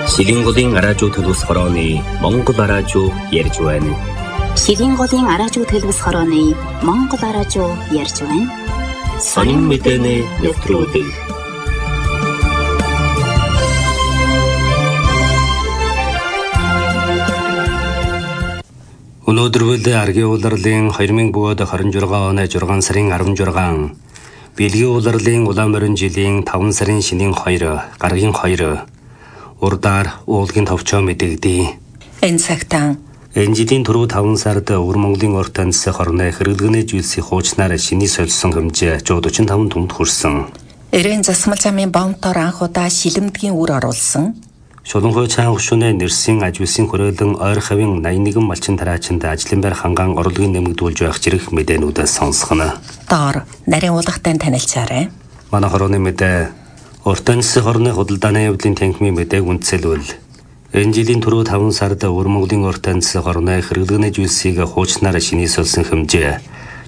Шилэнголын араажуу төлөвс хорооны Монгол араажуу ярьж байна. Шилэнголын араажуу төлөвс хорооны Монгол араажуу ярьж байна. Сонин мэдээний нэвтрүүлэг. Өнөөдөр аргийн улирлын 2026 оны 6 сарын 16, Бэлгийн улирлын улаан морин жилийн 5 сарын шинийн 2, гаргийн 2, урдаар уулгийн товчоо мэдэгдээ. Энэ цагтаа энэ жилийн түрүү 5 сард Өвөр Монголын урт амьсгал хорны хэрэглэгний зүйлсийн хуучнаар шиний солисон хэмжээ 145 түмэнд хүрсэн. Эрен засмал замын бомтоор анх удаа шилэмдгийн үр оруулсан. Шуланхуй цаан хөшүүнээ нэрсийн ажвисын хүрээлэн ойр хавийн 81 малчин тараачинд ажлын байр хангаан орлогын нэмэгдүүлж байх зэрэг мэдээнүүдээс сонсгоно. Доор нарийн уулгатай танилцаарай. Манай хорооны мэдээ урт амьсгал хорны худалдааны явдлын танхимын мэдээг үндэслэвэл энэ жилийн түрүү 5 сард Өвөр Монголын урт амьсгал хорны хэрэглэгний зүйлсийг хуучнаар шиний солисон хэмжээ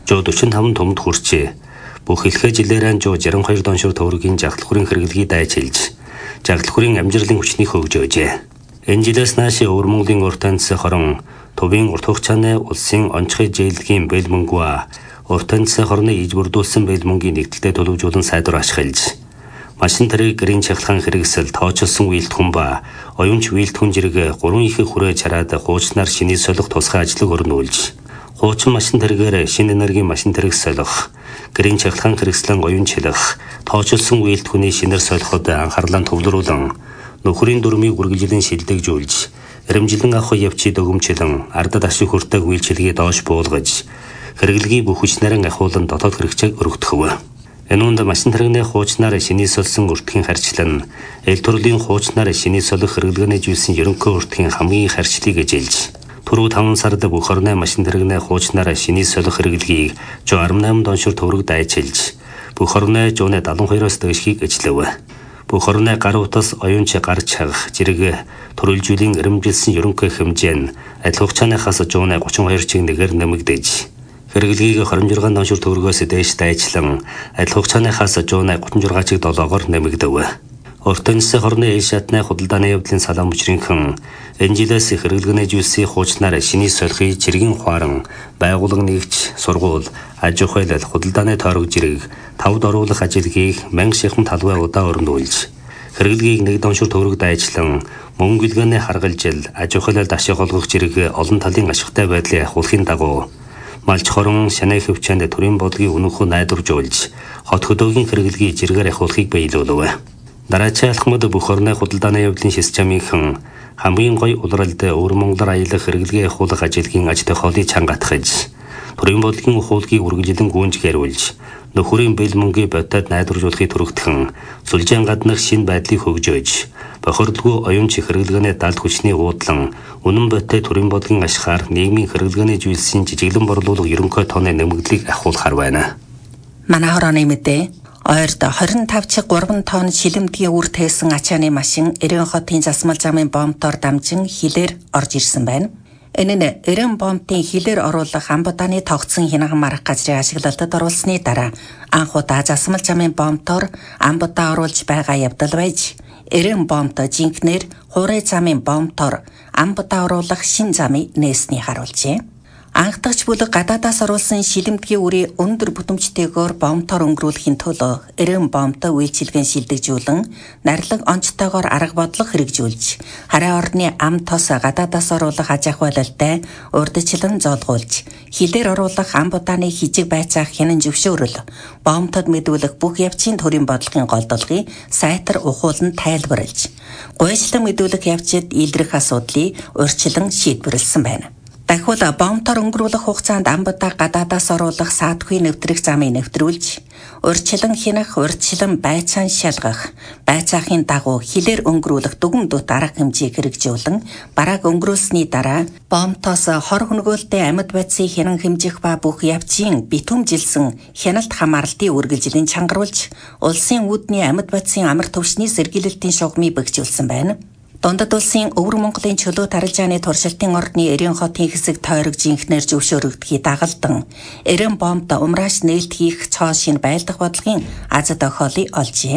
145 түмэнд хүрчээ. Бүх хэлхээ жилээрээ 162 доншор төгрөгийн жагтал хүрийн хэрэглэгийг дайчилж жагтал хүрийн амжилтын хүчнийг хөгжөөжээ. Энэ жилээс нааш Өвөр Монголын урт амьсгал хорон төвийн урт хугацааны улсын онцгой зээлгийн бэл мөнгөө урт амьсгал хорны иж бүрдүүлсэн бэл мөнгийн нэгдэлтэд төлөвжүүлэн сайдвар ашиглаж машин тэрэг гэрийн чахалгаан хэрэгсэл тоочилсон үйлдэлхэн ба оюунч үйлдэлхэн зэрэг 3 их хүрээ чараад хуучнаар шиний солих тусгай ажлыг өрнүүлж хуучин машин тэрэгээр шинэ энергийн машин тэрэг солих гэрийн чахалгаан хэрэгслэн оюунчлах тоочилсон үйлдэлхүний шинээр солиход анхаарлаа төвлөрүүлэн нөхрийн дүрмийг үргэлжлэн шилдэгжүүлж эрэмжилэн авах явцыг өгөмчлөн ардад ашиг хүртээг үйлчилгээ доош буулгаж хэрэглэгийн бүх хүчнэрэн ахуулан дотоод хэрэгцээг өргөдөхөв. Энэ үнд машин тэрэгний хуучнаар шиний солисон өртгийн харьцлан эл төрлийн хуучнаар шиний солих хэрэглэгний зүйлсийн ерөнхий өртгийн хамгийн их харьцлыг эзэлж түрүү 5 сард бүх орны машин тэрэгний хуучнаар шиний солих хэрэглэгийг 118 доншор төгрөг дайчилж бүх орны 172-оос дээшгийг эзлэв. Бүх орны гар утас оюунч гар чагах зэрэг төрөлжүүлийн эрэмжилсэн ерөнхий хэмжээ нь адил хугацааныхаас 132 чиг нэгээр нэмэгдэж хэрэглэгийг 26 доншор төгрөгөөс дээш дайчлан адил хугацааныхаас 136 чиг долоогоор нэмэгдэв. Урт амьсгал хорны ил шатны худалдааны явдлын салаан бүчрийнхэн энэ жилээс хэрэглэгний зүйлсийн хуучнаар шиний солихыг чиргийн хуаран байгууллага нэгж сургууль аж ахуйлал худалдааны тойрог зэрэг 5-д оруулах ажилгийг 1000 ширхам талбай удаа өрнүүлж хэрэглэгийг 1 доншор төгрөг дайчлан мөнгө билгээний харгалжил аж ахуйлалд ашиг олгох зэрэг олон талын ашигтай байдлыг ахуулахын дагуу малч хорон шанай хөвчөнд төрийн бодлогын үнэнхүү найдваржуулж хот хөдөөгийн хэрэглэгийг зэрэгээр ахуулахыг биелүүлв. Дараачийн алхмад бүх орны худалдааны явдлын системийнхэн хамгийн гоё улиралд Өвөр Монголоор аялах хэрэглэгээ ахуулах ажилгийн аж тохиолыг чангатгаж төрийн бодлогын ухуулгийг үргэлжлэн гүйцэтгэруулж нөхөрийн бэл мөнгийн бодитод найдваржуулахыг түрэгдэхэн сүлжээн гаднах шинэ байдлыг хөгжөөж бохирдолгүй оюунч хэрэглэгний далд хүчний уудлан үнэн бодиттой төрийн бодлогын ашгаар нийгмийн хэрэглэгний зүйлсийн жижиглэн борлуулах ерөнхий тооны нэмэгдлийг ахуулахар байна. Манай хорооны мэдээ ойрд 25 чиг 3 тонн шилэмдгийн үр тээсэн ачааны машин Эрен хотын засмал замын бомтоор дамжин хилээр орж ирсэн байна. Энэ нь Эрен бомтын хилээр оруулах амбудааны тогтсон хянаган марах газрын ашиглалтад оруулсны дараа анх удаа засмал замын бомтоор амбудаа оруулж байгаа явдал байж Эрен бомт жинкнэр хуурай замын бомтоор амбудаа оруулах шин замыг нээсний харуулжээ. Анхдагч бүлэг гадаадаас оруулсан шилэмдгийн үрийн өндөр бүтэмжтэйгээр бомтоор өнгөрүүлэхийн төлөө Эрен бомтоо үйлчилгэн шилдэгжүүлэн нарилга онцтойгоор арга бодлого хэрэгжүүлж хараа орны ам тос гадаадаас оруулах аж ахуйлалтай урдчлан зоолгуулж хилээр оруулах амбудааны хижиг байцаах хянан зөвшөөрөл бомтод мэдүүлэх бүх явцын төрийн бодлогын голдолгыг сайтар ухуулан тайлбарлаж гойшлон мэдүүлэх явцад илрэх асуудлыг урьдчилан шийдвэрлсэн байна. Дахиад бомтоор өнгөрүүлэх хугацаанд амбудаа гадаадаас оруулах саадгүй нэвтрэх замыг нэвтрүүлж, урьдчилан хянах, урьдчилан байцаан шалгах, байцаахын дагуу хилээр өнгөрүүлэх дүгэн дут арга хэмжээг хэрэгжүүлэн, барааг өнгөрүүлсний дараа бомтоос хор хөнгөөлтэй амьд байцыг хянан хэмжих ба бүх явцын битүүмжилсэн хяналт хамаарлтыг үргэлжлэн чангаруулж, улсын үүдний амьд байцын амар төвшний сэргийлэлтийн шугамыг бэхжүүлсэн байна. Дундад улсын Өвөр Монголын чөлөө тарилжааны туршилтын ордны Эрен хотын хэсэг тойрог жинхнэр зөвшөөрөгдөхийг дагалдан Эрен бомт умрааш нээлт хийх цоо шин байлдах бодлогын аз тохиолыг олжээ.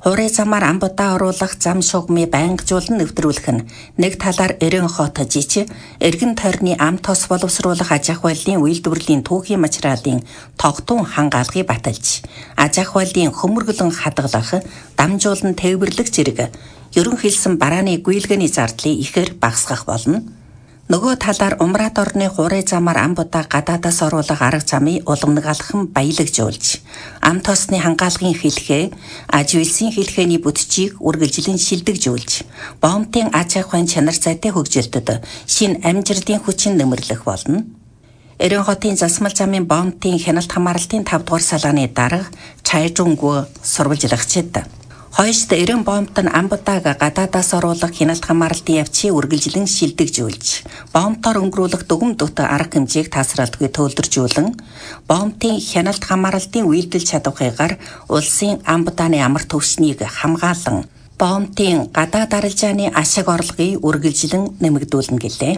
Хуурай замаар амбудаа оруулах зам шугамыг байнгажуулан нэвтрүүлэх нь нэг талаар Эрен хот жич эргэн тойрны ам тос боловсруулах аж ахуй байдлын үйлдвэрлэлийн түүхийн материалын тогтун хангаалгыг баталж, аж ахуй байдлын хөмөргөлөн хадгалах, дамжуулан тээвэрлэх зэрэг ерөнхийлсөн барааны гүйлгээний зардлыг ихээр багасгах болно. Нөгөө талаар Умрат орны Хуурай замаар амбудаа гадаадаас оруулах арга замыг уламналган баялагжуулж, ам тосны хангаалгын хэлхээ, аж үйлсийн хэлхээний бүтчийг үргэлжлэн шилдэгжүүлж, бомбын аж ахуйн чанар зайтай хөгжилтөд шинэ амжилтын хүчин нэмэрлэх болно. Эрен хотын засмал замын бомбын хяналт хамгаалалтын 5 дугаар салааны дарга Чайжунггүй сурвалжлагчид хойшд Эрен бомбт нь амбудааг гадаадаас оруулах хяналт хамгаалалтын явцыг үргэлжлэн шилдэгжүүлж, бомбтоор өнгөрүүлэх дүгм дут арга хэмжээг тасралтгүй төлөвлөжүүлэн, бомбын хяналт хамгаалалтын үйлдэл чадварыгаар улсын амбудааны амар төвшнийг хамгаалан, бомбын гадаад арилжааны ашиг орлогыг үргэлжлэн нэмэгдүүлнэ гэлээ.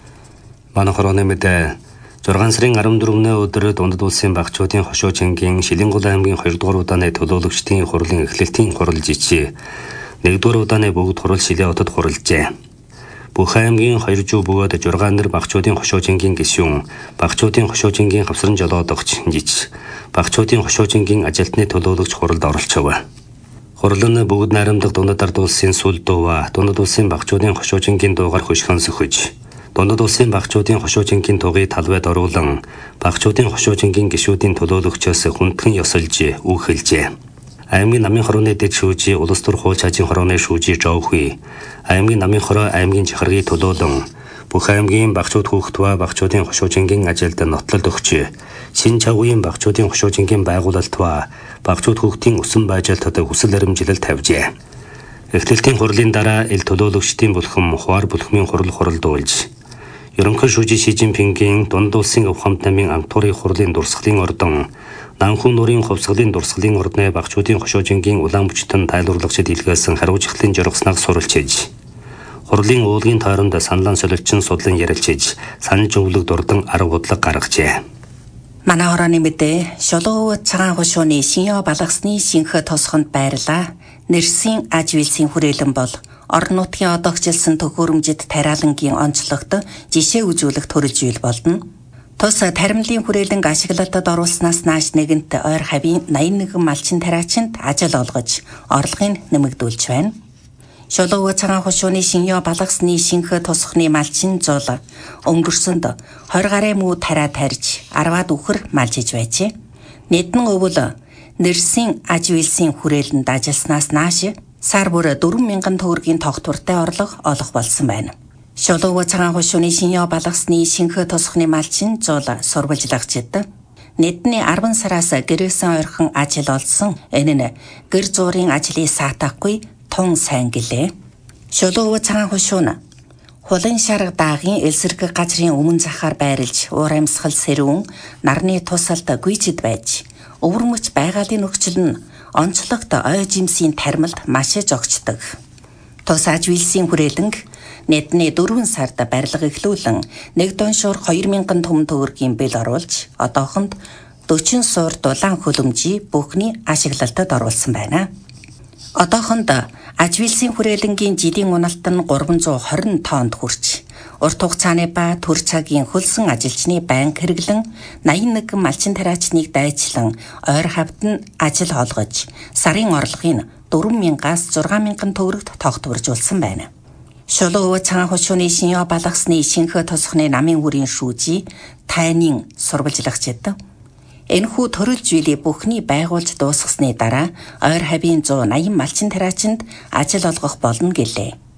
Манай хорооны мэдээ 6 сарын 14-ний өдөр Дундад улсын багчуудын хошуучингийн Шилэнгул аймгийн 2 дугаар удааны төлөөлөгчдийн хурлын эхлэлтийн хурал жичи 1 дугаар удааны бүгд хурал Шилээ хотод хурлжээ. Бүх аймгийн 2 жив бөгөөд 6 нар багчуудын хошуучингийн гишүүн, багчуудын хошуучингийн хавсран жолоодогч жич, багчуудын хошуучингийн ажилтны төлөөлөгч хуралд оролцов. Хурал нь бүгд найрамдах Дундад ард улсын сүл дуува, Дундад улсын багчуудын хошуучингийн дуугаар хөшгөн сөхөж, Дундад улсын багчуудын хошуучингийн тугыг талбайд оруулан, багчуудын хошуучингийн гишүүдийн төлөөлөгчөөс хүндхэн ёсолж үүхэлжээ. Аймгийн намын хорооны дэд шүүжи улс төр хууль чажийн хорооны шүүжи Жовхүй, аймгийн намын хороо аймгийн жихаргыг төлөөлөн, бүх аймгийн багчууд хүүхдва багчуудын хошуучингийн ажилд нотлол өгч, Шин Чавгийн багчуудын хошуучингийн байгуулалтва багчууд хүүхдийн өсөн байжаалтад хүсэл баримжилал тавьжээ. Эхлэлтийн хурлын дараа ил төлөөлөгчдийн булхам Хуваар бүлхмийн хуралдуулж, Ерөнхий шүүжи Ши Жинпингийн Дундад улсын Увхамт намын Ангтуурын хурлын дурсгалын ордон, Нанхун нуурын хувьсгалын дурсгалын ордны багчуудын хошуучингийн Улаанбүчтэн тайлбарлагчид илгээсэн хариуцлагын жургаснаг суралцж, хурлын уулгийн тойронд саналан солилцсон судлан ярилцж, санаж өвлөг дурдан арга бодлого гаргажээ. Манай хорооны мэдээ Шулуун цагаан хошууны Шинё балгасны шинхэ тосгонд байрлаа. Нэрсийн аж үйлсийн хүрээлэн бол орон нутгийн одоогчлсан төхөөрөмжид тариалангийн онцлогт жишээ үзүүлэх төрөлж үйл болно. Тус таримлын хүрээлэнг ашиглалтад оруулснаас нааш нэгэнт ойр хавийн 81 малчин тариачинд ажил олгож, орлогыг нэмэгдүүлж байна. Шулуун цагаан хошууны Шинё балгасны шинхэ тосгоны малчин зул өнгөрсөнд 20 гаруй муу тариа тарьж, 10-аад үхэр малжиж байжээ. Нэгдэн өвөл нэрсийн аж үйлсийн хүрээлэнд ажилласнаас нааш сар бүр 4,000 төгрөгийн тогтвортой орлого олох болсон байна. Шулуун цагаан хошууны Шинё балгасны шинхэ тосгоны малчин зул сурвалжлагчид Нэгдний 10 сараас гэрээсэн ойрхон ажил олсон. Энэ нь гэр зуурын ажлыг саатахгүй тун сайн гэлээ. Шулуун цагаан хошууна Хулын шарга даагийн элсэрэг газрын өмнө захаар байрлж, уур амьсгал сэрүүн, нарны тусалд гүйцэд байж, өвөрмөч байгалийн нөхцөл нь онцлогт ой жимсийн тармилд маш зогцдог. Тус аж үйлсийн хүрээлэнг Нэгдний 4 сард барилга эхлүүлэн 1 доншуур 2,000 төмөн төгрөгийн бэл оруулж, одоохонд 40 суур дулаан хөлөмжий бүхний ашиглалтад оруулсан байна. Одоохонд аж үйлсийн хүрээлэнгийн жилийн уналт нь 320 тоннд хүрч, урт хугацааны ба төр цагийн хөлсөн ажилчны банк хэрэглэн 81 малчин тариачныг дайчлан ойр хавьд нь ажил олгож, сарын орлогыг 4,000-аас 6,000 төгрөгт тогтворжуулсан байна. Шулуун цагаан хошууны Шинё балгасны шинхэ тосгоны намын үрийн шүүжи Тайнын сурвалжлагчид энэхүү төрөлж үйлийг бүхний байгуулж дуусгасны дараа ойр хавийн 180 малчин тариачинд ажил олгох болно гэлээ.